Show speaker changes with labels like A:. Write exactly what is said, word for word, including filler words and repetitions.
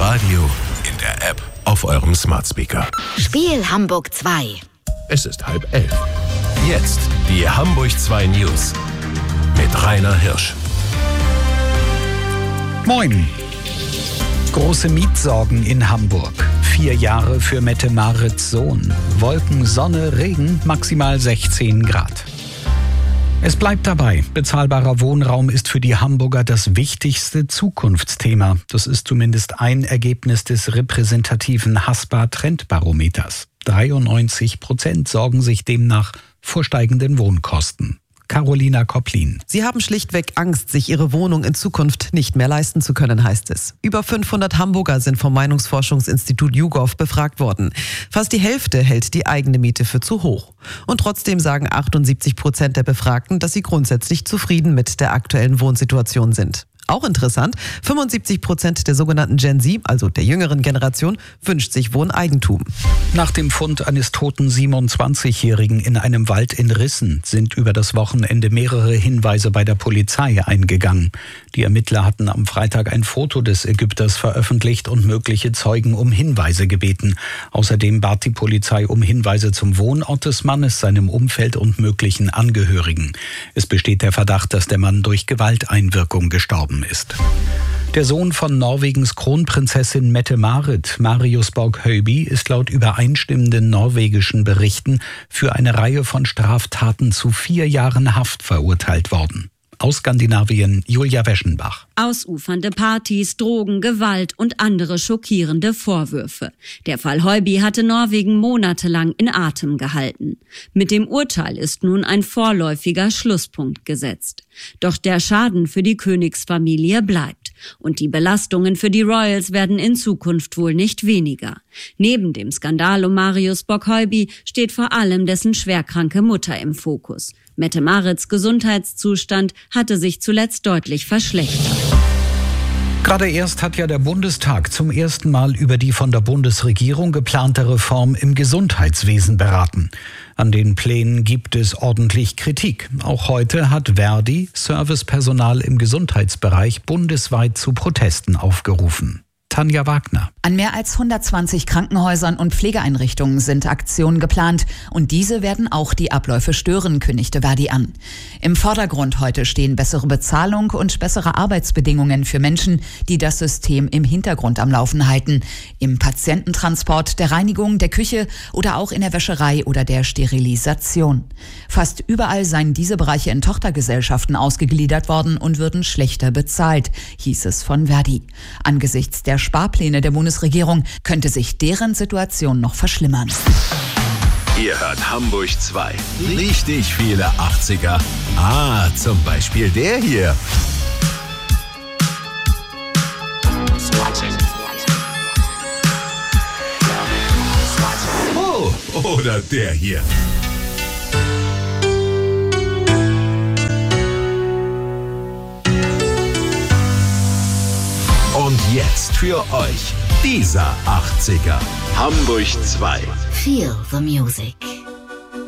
A: Radio, in der App, auf eurem Smart Speaker.
B: Spiel Hamburg zwei.
A: Es ist halb elf. Jetzt die Hamburg zwei News mit Rainer Hirsch.
C: Moin. Große Mietsorgen in Hamburg. Vier Jahre für Mette-Marits Sohn. Wolken, Sonne, Regen, maximal sechzehn Grad. Es bleibt dabei. Bezahlbarer Wohnraum ist für die Hamburger das wichtigste Zukunftsthema. Das ist zumindest ein Ergebnis des repräsentativen Haspa-Trendbarometers. dreiundneunzig Prozent sorgen sich demnach vor steigenden Wohnkosten. Carolina Kopplin.
D: Sie haben schlichtweg Angst, sich ihre Wohnung in Zukunft nicht mehr leisten zu können, heißt es. Über fünfhundert Hamburger sind vom Meinungsforschungsinstitut YouGov befragt worden. Fast die Hälfte hält die eigene Miete für zu hoch. Und trotzdem sagen achtundsiebzig Prozent der Befragten, dass sie grundsätzlich zufrieden mit der aktuellen Wohnsituation sind. Auch interessant, fünfundsiebzig Prozent der sogenannten Gen Z, also der jüngeren Generation, wünscht sich Wohneigentum.
C: Nach dem Fund eines toten siebenundzwanzigjährigen in einem Wald in Rissen sind über das Wochenende mehrere Hinweise bei der Polizei eingegangen. Die Ermittler hatten am Freitag ein Foto des Ägypters veröffentlicht und mögliche Zeugen um Hinweise gebeten. Außerdem bat die Polizei um Hinweise zum Wohnort des Mannes, seinem Umfeld und möglichen Angehörigen. Es besteht der Verdacht, dass der Mann durch Gewalteinwirkung gestorben ist. Der Sohn von Norwegens Kronprinzessin Mette-Marit, Marius Borg-Høiby, ist laut übereinstimmenden norwegischen Berichten für eine Reihe von Straftaten zu vier Jahren Haft verurteilt worden. Aus Skandinavien, Julia Weschenbach.
E: Ausufernde Partys, Drogen, Gewalt und andere schockierende Vorwürfe. Der Fall Høiby hatte Norwegen monatelang in Atem gehalten. Mit dem Urteil ist nun ein vorläufiger Schlusspunkt gesetzt. Doch der Schaden für die Königsfamilie bleibt. Und die Belastungen für die Royals werden in Zukunft wohl nicht weniger. Neben dem Skandal um Marius Borg-Høiby steht vor allem dessen schwerkranke Mutter im Fokus. Mette-Marits Gesundheitszustand hatte sich zuletzt deutlich verschlechtert.
C: Gerade erst hat ja der Bundestag zum ersten Mal über die von der Bundesregierung geplante Reform im Gesundheitswesen beraten. An den Plänen gibt es ordentlich Kritik. Auch heute hat Verdi Servicepersonal im Gesundheitsbereich bundesweit zu Protesten aufgerufen. Tanja Wagner.
F: An mehr als hundertzwanzig Krankenhäusern und Pflegeeinrichtungen sind Aktionen geplant und diese werden auch die Abläufe stören, kündigte Verdi an. Im Vordergrund heute stehen bessere Bezahlung und bessere Arbeitsbedingungen für Menschen, die das System im Hintergrund am Laufen halten. Im Patiententransport, der Reinigung, der Küche oder auch in der Wäscherei oder der Sterilisation. Fast überall seien diese Bereiche in Tochtergesellschaften ausgegliedert worden und würden schlechter bezahlt, hieß es von Verdi. Angesichts der Sparpläne der Bundesregierung könnte sich deren Situation noch verschlimmern.
A: Ihr hört Hamburg zwei. Richtig viele achtziger. Ah, zum Beispiel der hier. Oh, oder der hier. Und jetzt für euch dieser achtziger. Hamburg zwei.
B: Feel the music.